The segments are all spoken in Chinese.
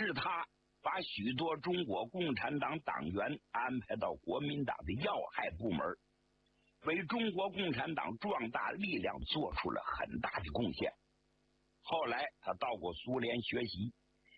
是他把许多中国共产党党员安排到国民党的要害部门，为中国共产党壮大力量做出了很大的贡献。后来他到过苏联学习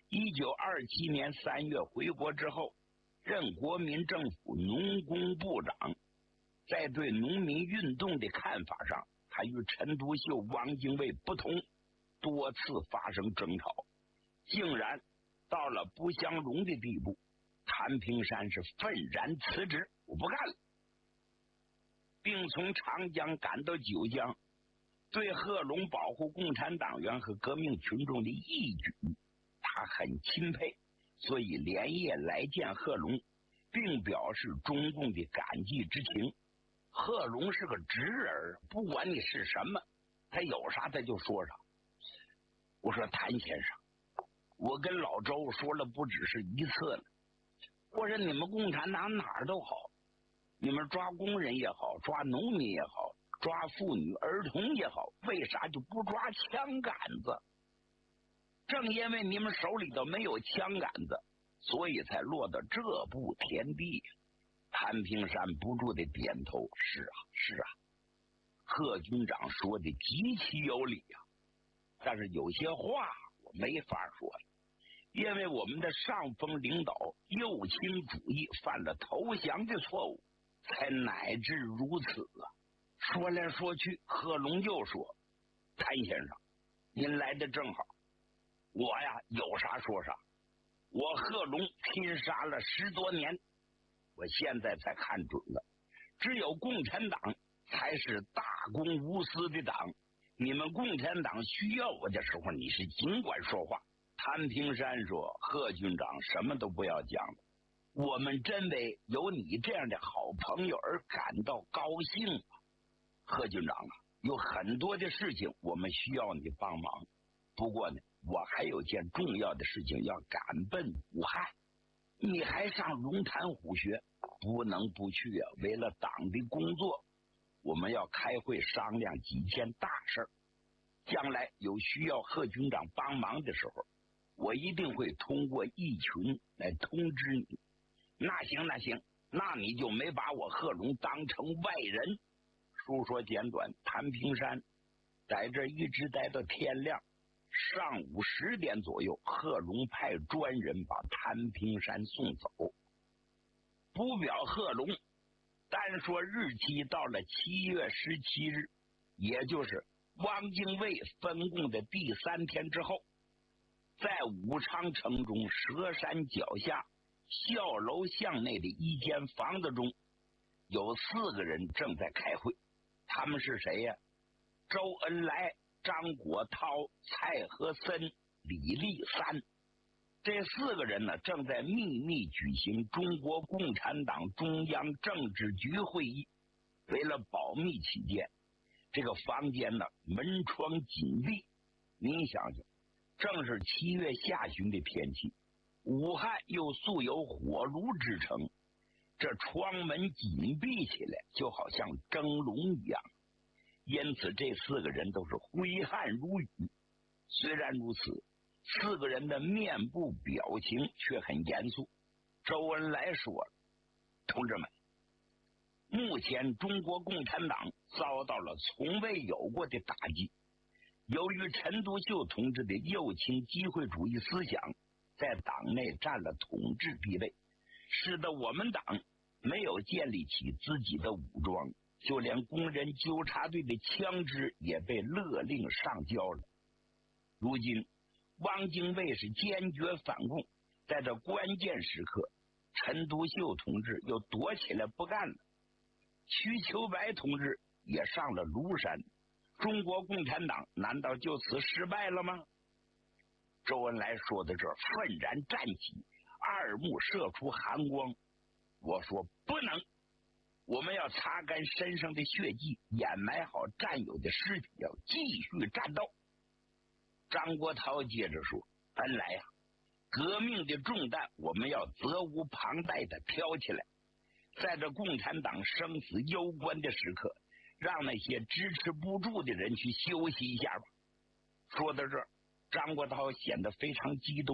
，1927年3月回国之后，任国民政府农工部长。在对农民运动的看法上，他与陈独秀、汪精卫不同，多次发生争吵，竟然到了不相容的地步。谭平山是愤然辞职，我不干了，并从长江赶到九江，对贺龙保护共产党员和革命群众的义举，他很钦佩，所以连夜来见贺龙，并表示中共的感激之情。贺龙是个直人，不管你是什么，他有啥他就说啥。我说谭先生，我跟老周说了不只是一次了，我说你们共产党哪儿都好，你们抓工人也好，抓农民也好，抓妇女儿童也好，为啥就不抓枪杆子？正因为你们手里头没有枪杆子，所以才落到这步田地。谭平山不住的点头，是啊是啊，贺军长说的极其有理啊。但是有些话我没法说了，因为我们的上峰领导右倾主义犯了投降的错误，才乃至如此啊。说来说去，贺龙又说，谭先生您来的正好，我呀有啥说啥，我贺龙拼杀了10多年，我现在才看准了，只有共产党才是大公无私的党，你们共产党需要我的时候，你是尽管说话。谭平山说，贺军长什么都不要讲了，我们真为有你这样的好朋友而感到高兴啊。贺军长啊，有很多的事情我们需要你帮忙，不过呢，我还有件重要的事情要赶奔武汉，你还上龙潭虎穴，不能不去啊。为了党的工作，我们要开会商量几件大事，将来有需要贺军长帮忙的时候，我一定会通过义群来通知你。那行那行，那你就没把我贺龙当成外人。书说简短，谭平山在这一直待到天亮，上午10点左右，贺龙派专人把谭平山送走。不表贺龙，单说日期到了7月17日，也就是汪精卫分共的第3天之后，在武昌城中佘山脚下孝楼巷内的一间房子中，有4个人正在开会。他们是谁呀？周恩来、张国焘、蔡和森、李立三。这4个人呢，正在秘密举行中国共产党中央政治局会议。为了保密起见，这个房间呢，门窗紧闭。您想想，正是7月下旬的天气，武汉又素有火炉之称，这窗门紧闭起来，就好像蒸笼一样。因此这4个人都是挥汗如雨。虽然如此，4个人的面部表情却很严肃。周恩来说了，同志们，目前中国共产党遭到了从未有过的打击。由于陈独秀同志的右倾机会主义思想在党内占了统治地位，使得我们党没有建立起自己的武装，就连工人纠察队的枪支也被勒令上交了。如今汪精卫是坚决反共，在这关键时刻，陈独秀同志又躲起来不干了，瞿秋白同志也上了庐山，中国共产党难道就此失败了吗？周恩来说到这儿，愤然站起，二目射出寒光。我说不能，我们要擦干身上的血迹，掩埋好战友的尸体，要继续战斗。张国焘接着说，恩来呀，革命的重担我们要责无旁贷的挑起来，在这共产党生死攸关的时刻，让那些支持不住的人去休息一下吧。说到这儿，张国焘显得非常激动。